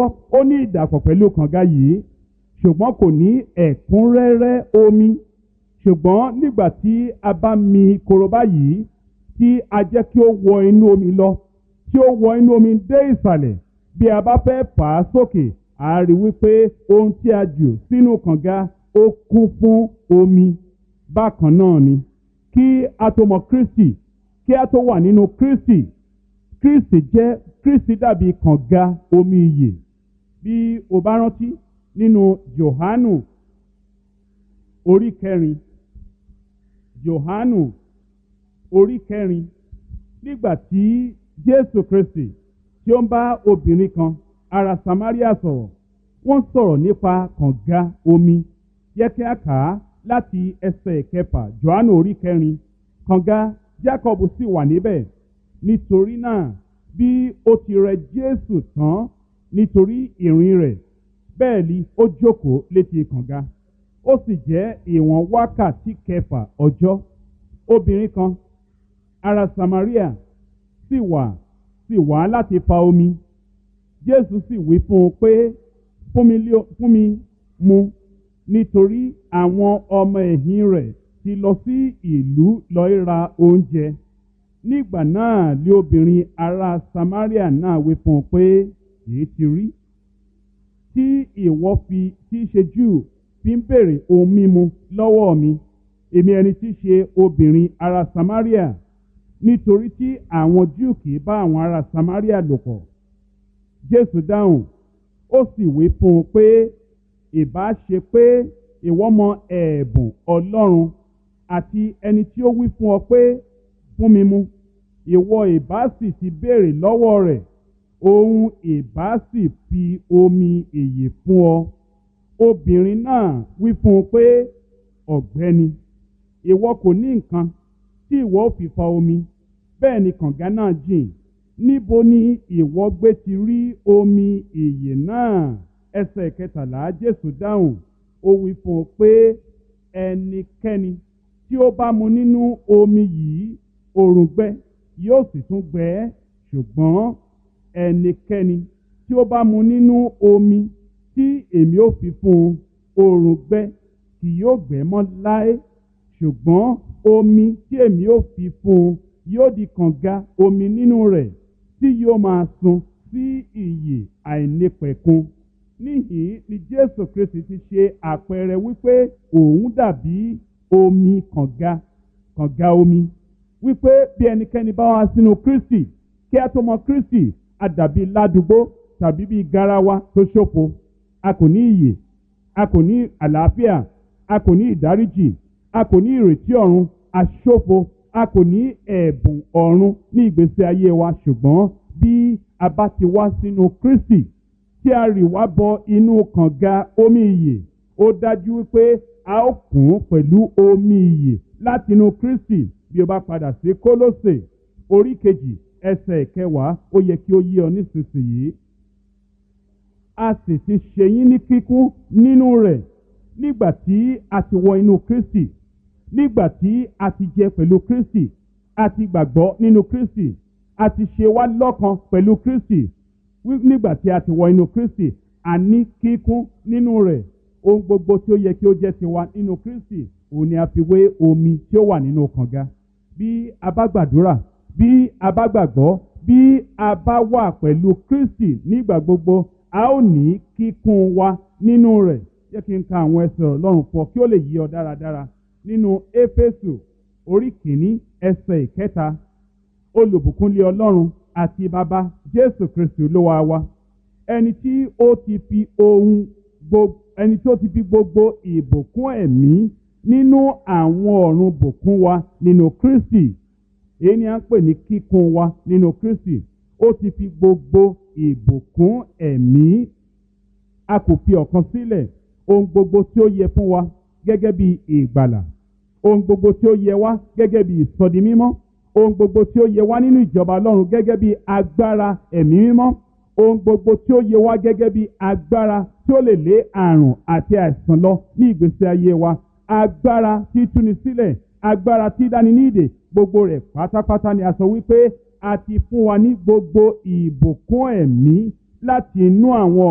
ó ní ìdàpọ̀ pẹ̀lú kànga yìí ṣùgbọ́n kò ní ẹ̀kúnrẹ́rẹ́ omi. Ṣùgbọ́n nígbà tí a bá mi korobá yìí tí a jẹ́ kí ó wọ inú omi lọ, tí ó wọ inú omi dé ìsàlẹ̀, bí a bá fẹ́ fà á sókè, a rí wípé ohun tí a jù sínú kànga ó kún fún omi. Bákan náà ni kí a tó mọ Kristi, kí a tó wà nínú Kristi, Kristi dàbí kànga omi ìyè. Bí o bá rántí nínú Jòhánù orí kẹrin, Jòhánù orí kẹrin, nígbà tí Jésù Kristi tí ó ń bá obìnrin kan ará Samaria sọ̀rọ̀, wọ́n sọ̀rọ̀ nípa kànga omi. Yẹ kí a kà á láti ẹsẹ̀ kẹfà. Jòhánù orí kẹrin, kànga Jákọ́bù sì wà níbẹ̀. Nítorí náà bí ó ti rẹ Jésù tán nítorí ìrìn rẹ̀, bẹ́ẹ̀ ni ó jókòó létí kànga. Ó sì jẹ́ ìwọ̀n wákàtí kẹfà ọjọ́. Obìnrin kan ará Samaria sì wá láti fa omi. Jésù sì wí fún un pé, fún mi mu, nítorí àwọn ọmọ ẹ̀yìn rẹ̀ ti lọ sí ìlú lọ ra oúnjẹ. Nígbà náà lé obìnrin ará Samaria náà wí fún un pé, èyí ti rí tí ìwọ tí í ṣe Júù fi ń béèrè ohun mímu lọ́wọ́ mi, èmi ẹni tí í ṣe obìnrin ará Samaria? Nítorí tí àwọn Júù kì í bá àwọn ará Samaria lò pọ̀. Jésù dáhùn, ó sì wí fún un pé, ìbá ṣe pé ìwọ mọ ẹ̀bùn Ọlọ́run àti ẹni tí ó wí fún ọ pé, fún mi mu, ìwọ ìbá sì ti béèrè lọ́wọ́ rẹ̀, òun ìbá sì fi omi ìyè fún ọ. Obìnrin náà wí fún un pé, ọ̀gbẹ́ni, ìwọ kò ní nǹkan tí ìwọ ó fi fa omi, bẹ́ẹ̀ ni kànga náà jìn. Níbo ni ìwọ gbé ti rí omi ìyè náà? Ẹsẹ̀ kẹtàlá, Jésù dáhùn, ó wí fún un pé, ẹnikẹ́ni tí ó bá mu nínú omi yìí, òrùngbẹ yóò sì tún gbẹ ẹ́. Ṣùgbọ́n ẹnikẹ́ni tí ó bá mu nínú omi tí èmi ó fi fún un, òrùngbẹ kì yóò gbẹ mọ́ láé. Ṣùgbọ́n omi tí èmi ó fi fún un yóò di kànga omi nínú rẹ̀ tí yóò máa sun sí ìyè àìnípẹ̀kun. Níhìn ni Jésù Kristi ti ṣe àpẹẹrẹ wípé òun dàbí omi kànga omi. Wípé bí ẹnikẹ́ni bá wá sínú Kristi, kí a tó mọ Kristi, a dàbí ládùúgbò tàbí bí garawa tó ṣófo. A kò ní ìyè, a kò ní àlàáfíà, a kò ní ìdáríjì, a kò ní ìrètí ọ̀run, a ṣófo, a kò ní ẹ̀bùn ọ̀run ní ìgbésí ayé wa. Ṣùgbọ́n bí a bá ti wá sínú Kristi, tí a rì wá bọ inú kànga omi ìyè, ó dájú wípé a ó kún pẹ̀lú omi ìyè láti inú Kristi. Bí o bá padà sí Kólósè orí kejì ẹsẹ̀ kẹwàá, ó yẹ kí ó yé ọ nísinsìnyí. A sì ti ṣe yín ní kíkún nínú rẹ̀ nígbà tí a ti wọ inú Kristi, nígbà tí a ti jẹ pẹ̀lú Kristi, a ti gbàgbọ́ nínú Kristi, a ti ṣe wá lọ́kan pẹ̀lú Kristi. Nígbà tí a ti wọ inú Kristi, a ní kíkún nínú rẹ̀. Ohun gbogbo tí ó yẹ kí ó jẹ́ tiwa nínú Kristi, òun ni a fi wé omi tí ó wà nínú kànga. Bí a bá gbàdúrà, bí a bá gbàgbọ́, bí a bá wà pẹ̀lú Kristi nígbà gbogbo, a ó ní kíkún wa nínú rẹ̀. Jẹ́ kí n ka àwọn ẹsẹ̀ Ọlọ́run fún ọ kí ó lè yé ọ dáradára. Nínú Éfésù orí kìíní ẹsẹ̀ ìkẹta, olùbùkúnlé Ọlọ́run àti bàbá Jésù Kristi Olúwa wa, ẹni tí ó ti fi gbogbo ìbùkún ẹ̀mí nínú àwọn ọ̀run bùkún wa nínú Kristi. Èyí ni a ń pè ní kíkún wa nínú Kristi. Ó ti fi gbogbo ìbùkún ẹ̀mí. A kò fi ọ̀kan sílẹ̀. Ohun gbogbo tí ó yẹ fún wa gẹ́gẹ́ bí ìgbàlà, ohun gbogbo tí ó yẹ wá gẹ́gẹ́ bí ìsọdi mímọ́, ohun gbogbo tí ó yẹ wá nínú ìjọba Ọlọ́run gẹ́gẹ́ bí agbára ẹ̀mí mímọ́, ohun gbogbo tí ó yẹ wá gẹ́gẹ́ bí agbára tí ó lè lé àrùn àti àìsàn lọ ní ìgbésí ayé wa, agbára tí túni sílẹ̀, agbára tí dáni ní ìdè, gbogbo rẹ̀ pátápátá ni a sọ wípé a ti fún wa ní gbogbo ìbùkún ẹ̀mí láti inú àwọn